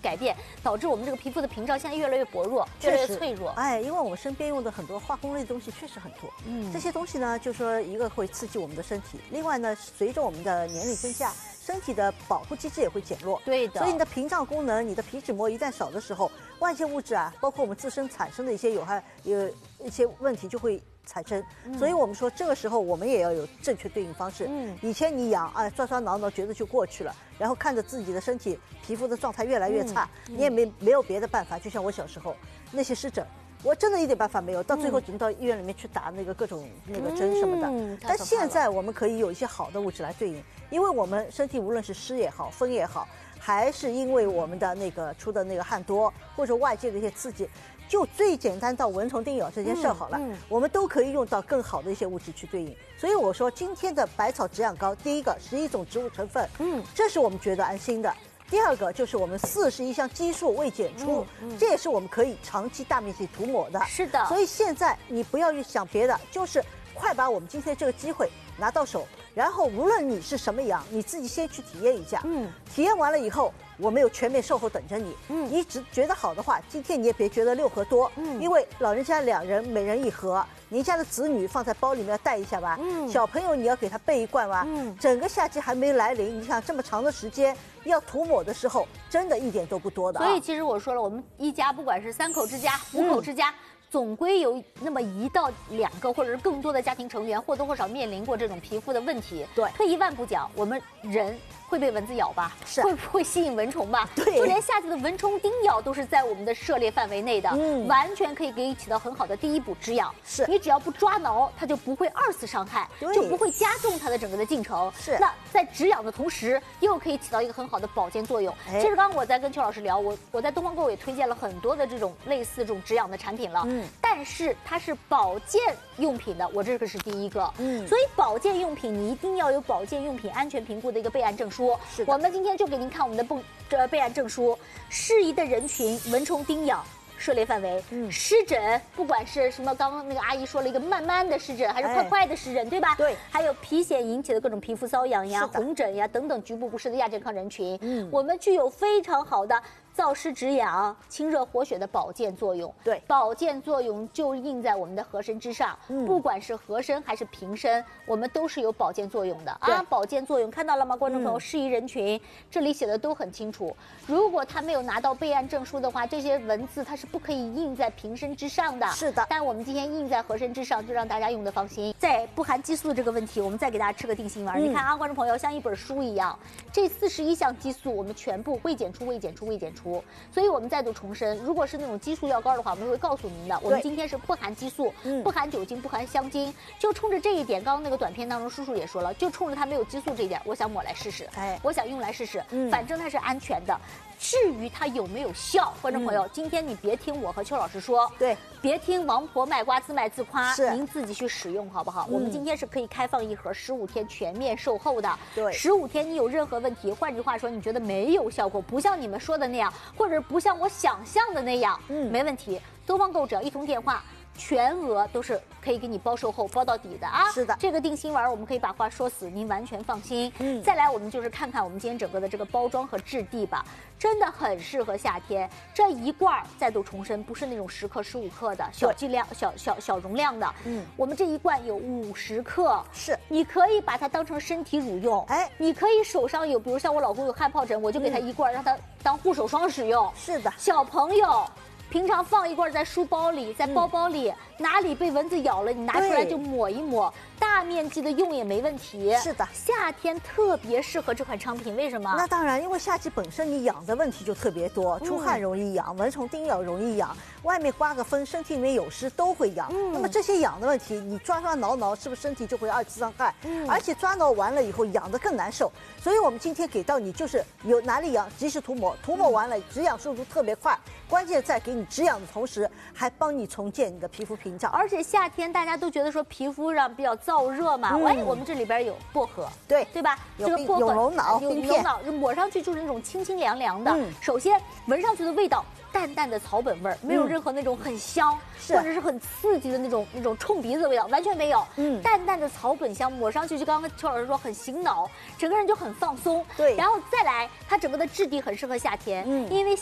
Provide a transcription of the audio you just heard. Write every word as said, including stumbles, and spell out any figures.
改变，导致我们这个皮肤的屏障现在越来越薄弱，越来越脆弱。 哎，因为我们身边用的很多化工类的东西确实很多，嗯，这些东西呢，就说一个会刺激我们的身体，另外呢，随着我们的年龄增加，身体的保护机制也会减弱， 对的。 所以你的屏障功能，你的皮脂膜一旦少的时候，外界物质啊，包括我们自身产生的一些有害有一些问题就会产生。嗯、所以我们说这个时候我们也要有正确对应方式。嗯，以前你痒啊抓抓挠挠觉得就过去了，然后看着自己的身体皮肤的状态越来越差，嗯、你也没没有别的办法。就像我小时候那些湿疹。我真的一点办法没有，到最后只能到医院里面去打那个各种那个针什么的。嗯、但现在我们可以有一些好的物质来对应，因为我们身体无论是湿也好，风也好，还是因为我们的那个出的那个汗多，或者外界的一些刺激，就最简单到蚊虫叮咬这件事好了，嗯嗯、我们都可以用到更好的一些物质去对应。所以我说今天的百草止痒膏，第一个十一种植物成分，嗯，这是我们觉得安心的。第二个就是我们四十一项激素未检出，嗯嗯、这也是我们可以长期大面积涂抹的。 是的， 所以现在你不要去想别的，就是快把我们今天这个机会拿到手，然后无论你是什么痒，你自己先去体验一下。嗯，体验完了以后，我们有全面售后等着你。嗯，你只觉得好的话，今天你也别觉得六盒多，嗯，因为老人家两人每人一盒。您家的子女放在包里面要带一下吧，嗯，小朋友你要给他备一罐吧，嗯，整个夏季还没来临，你想这么长的时间要涂抹的时候，真的一点都不多的、啊。 所以其实我说了，我们一家不管是三口之家、五口之家。嗯总归有那么一到两个，或者是更多的家庭成员或多或少面临过这种皮肤的问题。 对， 退一万步讲，我们人会被蚊子咬吧？ 是， 会不会吸引蚊虫吧？ 对， 就连夏季的蚊虫叮咬都是在我们的涉猎范围内的，嗯，完全可以给你起到很好的第一步止痒。 是， 你只要不抓挠，它就不会二次伤害，就不会加重它的整个的进程。 是， 那在止痒的同时，又可以起到一个很好的保健作用。哎、其实刚刚我在跟邱老师聊，我我在东方购也推荐了很多的这种类似这种止痒的产品了，嗯，但是它是保健用品的，我这个是第一个，嗯，所以保健用品你一定要有保健用品安全评估的一个备案证书。 是， 我们今天就给您看我们的备呃备案证书，适宜的人群，蚊虫叮咬。涉猎范围，嗯，湿疹，不管是什么，刚刚那个阿姨说了一个慢慢的湿疹，还是快快的湿疹，哎、对吧？ 对， 还有皮癣引起的各种皮肤瘙痒呀、红疹呀等等局部不适的亚健康人群，嗯，我们具有非常好的燥湿止痒、清热活血的保健作用。 对， 保健作用就印在我们的合身之上，嗯，不管是合身还是平身，我们都是有保健作用的啊。保健作用看到了吗，观众朋友？嗯、适宜人群，这里写的都很清楚。如果他没有拿到备案证书的话，这些文字它是不可以印在瓶身之上的。 是的， 但我们今天印在合身之上，就让大家用的放心。在不含激素的这个问题，我们再给大家吃个定心丸。嗯、你看啊，观众朋友，像一本书一样，这四十一项激素我们全部未检出、未检出、未检出。所以我们再度重申，如果是那种激素药膏的话，我们会告诉您的。我们今天是不含激素、嗯、不含酒精、不含香精，就冲着这一点，刚刚那个短片当中叔叔也说了，就冲着它没有激素这一点，我想抹来试试，哎，我想用来试试，嗯，反正它是安全的。至于它有没有效，观众朋友，嗯、今天你别听我和邱老师说， 对， 别听王婆卖瓜自卖自夸，是您自己去使用好不好？嗯、我们今天是可以开放一盒十五天全面售后的， 对， 十五天你有任何问题，换句话说，你觉得没有效果，不像你们说的那样，或者不像我想象的那样，嗯，没问题，东方购只要一通电话。全额都是可以给你包售后包到底的啊！ 是的， 这个定心丸我们可以把话说死，您完全放心。嗯，再来我们就是看看我们今天整个的这个包装和质地吧，真的很适合夏天。这一罐再度重申，不是那种十克、十五克的小剂量、小小小容量的。嗯，我们这一罐有五十克， 是你可以把它当成身体乳用。哎，你可以手上有，比如像我老公有汗疱疹，我就给他一罐，嗯、让他当护手霜使用。 是的， 小朋友。平常放一罐在书包里，在包包里，嗯、哪里被蚊子咬了，你拿出来就抹一抹，大面积的用也没问题。 是的， 夏天特别适合这款商品，为什么？ 那当然，因为夏季本身你痒的问题就特别多，出汗容易痒，蚊虫叮咬容易痒，外面刮个风，身体里面有湿都会痒。嗯、那么这些痒的问题，你抓抓挠挠，是不是身体就会二次伤害？嗯、而且抓挠完了以后，痒的更难受。所以我们今天给到你就是有哪里痒，及时涂抹，涂抹完了止痒速度特别快，关键在给你止痒的同时，还帮你重建你的皮肤屏障。 而且夏天大家都觉得说皮肤上比较燥热嘛，嗯、哎，我们这里边有薄荷， 对对吧？ 这个薄荷有龙脑、 有龙脑，抹上去就是那种清清凉凉的。嗯、首先闻上去的味道。淡淡的草本味儿，没有任何那种很香、嗯、或者是很刺激的那种那种冲鼻子的味道，完全没有。嗯，淡淡的草本香，抹上去就刚刚邱老师说很醒脑，整个人就很放松。对，然后再来，它整个的质地很适合夏天，嗯，因为。